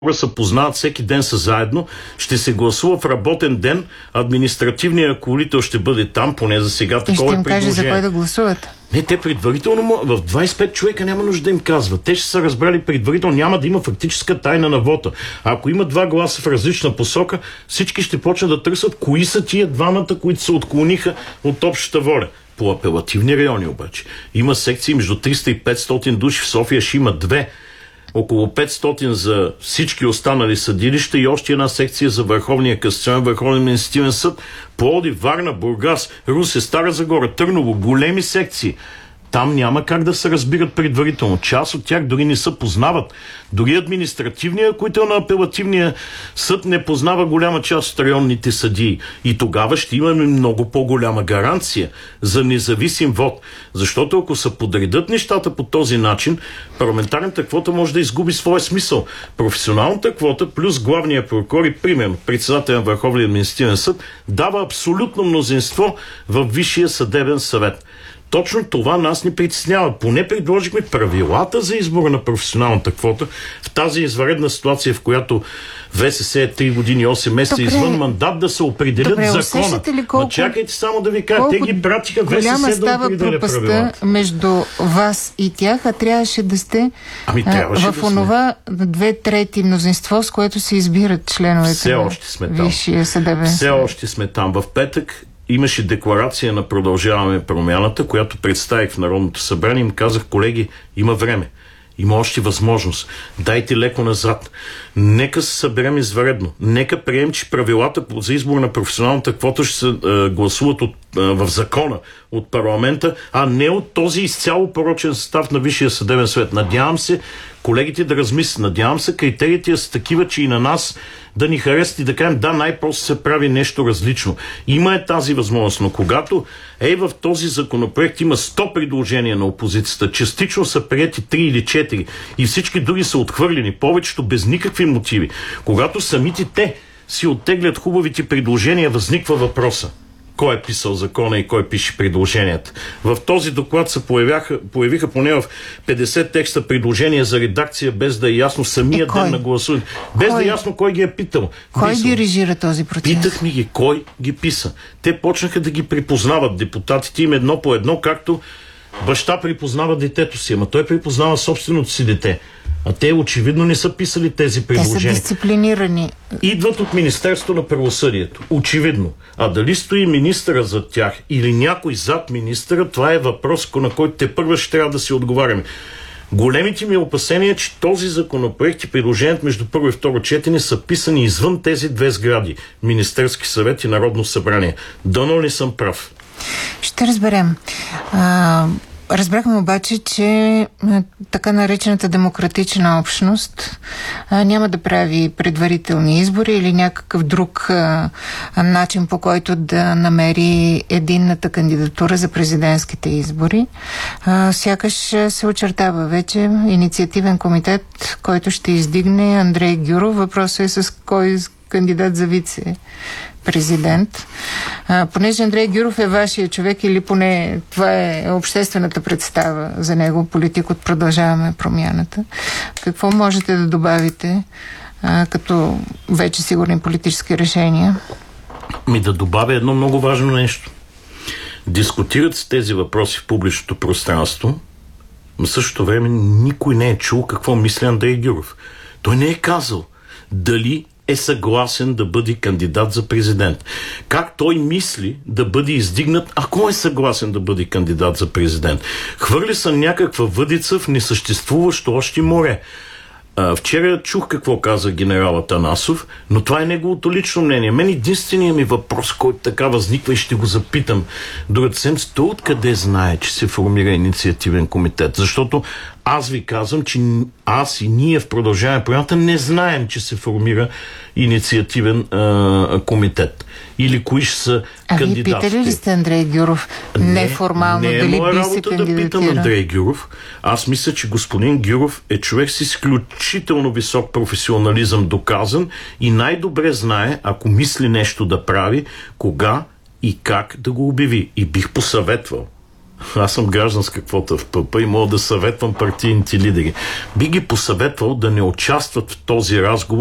се познават, всеки ден са заедно, ще се гласува в работен ден, административният ръководител ще бъде там, поне за сега. И ще им каже за кой да гласуват. Не, те предварително, в 25 човека няма нужда да им казват. Те ще са разбрали предварително, няма да има фактическа тайна на вота. Ако има два гласа в различна посока, всички ще почнат да търсят кои са тия двамата, които се отклониха от общата воля. По апелативни райони обаче. Има секции между 300 и 500 души, в София ще има две. Около 500 за всички останали съдилища и още една секция за Върховния касационен, Върховен административен съд, Пловдив, Варна, Бургас, Русе, Стара Загора, Търново, големи секции. Там няма как да се разбират предварително. Част от тях дори не се познават. Дори административния, който на апелативния съд не познава голяма част от районните съдии. И тогава ще имаме много по-голяма гаранция за независим вод. Защото ако се подредят нещата по този начин, парламентарната квота може да изгуби своя смисъл. Професионалната квота плюс главния прокурор и, примерно, председател на Върховния административен съд дава абсолютно мнозинство в Висшия съдебен съвет. Точно това нас ни притеснява. Поне предложихме правилата за избора на професионалната квота в тази извънредна ситуация, в която ВСС е 3 години и 8 месеца извън мандат, да се определят закона. Но чакайте само да ви кажа, те ги пратиха ВСС да определя правилата. Между вас и тях, а трябваше да сте в онова 2/3 мнозинство, с което се избират членовете на Висшия съдебен съвет. Все още сме там. В петък имаше декларация на Продължаваме промяната, която представих в Народното събрание и им казах: колеги, има време. Има още възможност. Дайте леко назад. Нека се съберем извънредно. Нека приемем, че правилата за избор на професионалната квота ще се гласуват в закона от парламента, а не от този изцяло порочен състав на Висшия съдебен съвет. Надявам се колегите да размислят. Надявам се критериите са такива, че и на нас да ни харесат и да кажем: да, най-просто се прави нещо различно. Има тази възможност, но когато в този законопроект има 100 предложения на опозицията, частично са приети 3 или 4 и всички други са отхвърлени, повечето без никакви мотиви. Когато самите те си оттеглят хубавите предложения, възниква въпроса: кой е писал закона и кой пише предложенията. В този доклад се появиха поне в 50 текста предложения за редакция, без да е ясно самия ден на гласуване. Без да е ясно кой ги е питал. Кой дирижира този процес? Питахме ги кой ги писа. Те почнаха да ги припознават депутатите им едно по едно, както баща припознава детето си, ама той припознава собственото си дете. А те очевидно не са писали тези предложения. Те са дисциплинирани. Идват от Министерство на правосъдието. Очевидно. А дали стои министъра зад тях или някой зад министъра, това е въпрос, на който те първо ще трябва да си отговаряме. Големите ми опасения, че този законопроект и предложението между първо и второ четене са писани извън тези две сгради. Министерски съвет и Народно събрание. Дано ли съм прав? Ще разберем. Разбрахме обаче, че така наречената демократична общност няма да прави предварителни избори или някакъв друг начин, по който да намери единната кандидатура за президентските избори. Сякаш се очертава вече инициативен комитет, който ще издигне Андрей Гюров. Въпросът е с кой кандидат за вице-президент. Понеже Андрей Гюров е вашия човек, или поне това е обществената представа за него, политик от Продължаваме промяната, какво можете да добавите като вече сигурни политически решения? Да добавя едно много важно нещо. Дискутират се тези въпроси в публичното пространство, но в същото време никой не е чул какво мисли Андрей Гюров. Той не е казал дали е съгласен да бъде кандидат за президент. Как той мисли да бъде издигнат, ако е съгласен да бъде кандидат за президент? Хвърли са някаква въдица в несъществуващо още море. Вчера чух какво каза генерал Атанасов, но това е неговото лично мнение. Мен единственият ми въпрос, който така възниква и ще го запитам другата седмица, той откъде знае, че се формира инициативен комитет? Защото аз ви казвам, че аз и ние в Продължаваме промяната не знаем, че се формира инициативен комитет. Или кои ще са кандидатите. А ви питали ли сте Андрей Гюров неформално дали би се кандидатира? Не е моя работа да питам Андрей Гюров. Аз мисля, че господин Гюров е човек с изключително висок професионализъм, доказан, и най-добре знае, ако мисли нещо да прави, кога и как да го обяви. И бих посъветвал, Аз съм гражданска квота в ПП и мога да съветвам партийните лидери. Би ги посъветвал да не участват в този разговор